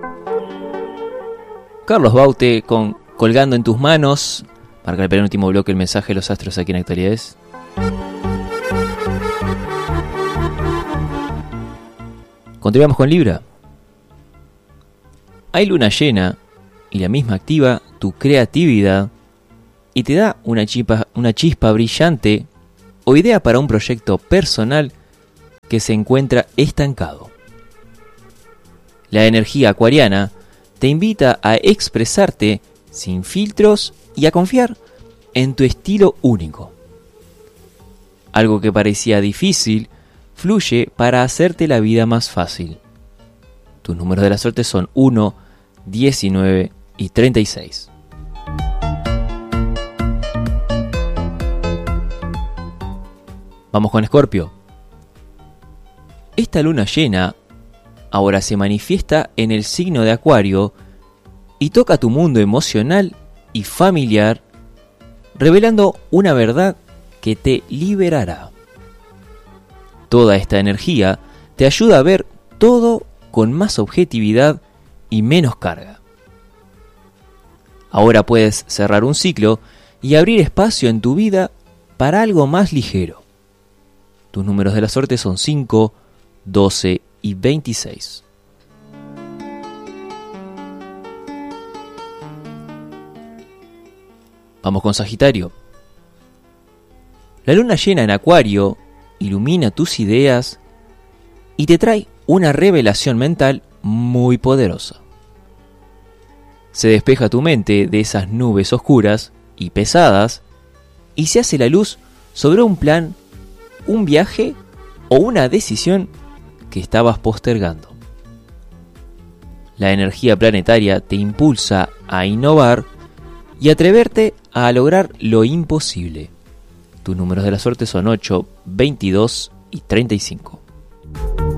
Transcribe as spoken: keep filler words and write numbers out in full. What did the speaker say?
Carlos Baute con Colgando en tus manos. Marca el penúltimo bloque el mensaje de los astros aquí en Actualidades. Continuamos con Libra. Hay luna llena y la misma activa tu creatividad y te da una chispa, una chispa brillante o idea para un proyecto personal que se encuentra estancado. La energía acuariana te invita a expresarte sin filtros y a confiar en tu estilo único. Algo que parecía difícil fluye para hacerte la vida más fácil. Tus números de la suerte son uno, diecinueve y treinta y seis. Vamos con Escorpio. Esta luna llena ahora se manifiesta en el signo de Acuario y toca tu mundo emocional y familiar, revelando una verdad que te liberará. Toda esta energía te ayuda a ver todo con más objetividad y menos carga. Ahora puedes cerrar un ciclo y abrir espacio en tu vida para algo más ligero. Tus números de la suerte son cinco, doce y veintiséis. Vamos con Sagitario. La luna llena en Acuario ilumina tus ideas y te trae una revelación mental muy poderosa. Se despeja tu mente de esas nubes oscuras y pesadas y se hace la luz sobre un plan, un viaje o una decisión que estabas postergando. La energía planetaria te impulsa a innovar y atreverte a lograr lo imposible. Tus números de la suerte son ocho, veintidós y treinta y cinco.